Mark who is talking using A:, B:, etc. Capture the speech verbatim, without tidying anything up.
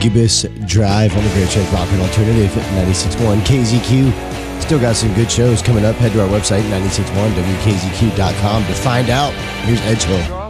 A: Gibbous Drive on the Great Chance Rock and Alternative at ninety-six point one K Z Q. Still got some good shows coming up. Head to our website, nine six one W K Z Q dot com to find out. Here's Edge Hill.